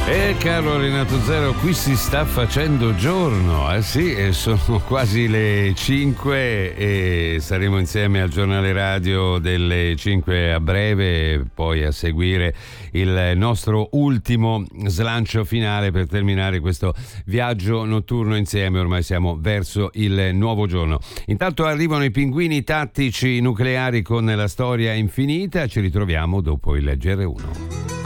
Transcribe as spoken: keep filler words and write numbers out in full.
E caro Renato Zero, qui si sta facendo giorno, eh sì, e sono quasi le cinque e saremo insieme al giornale radio delle cinque a breve, poi a seguire il nostro ultimo slancio finale per terminare questo viaggio notturno insieme. Ormai siamo verso il nuovo giorno. Intanto arrivano i pinguini tattici nucleari con la storia infinita, ci ritroviamo dopo il G R uno.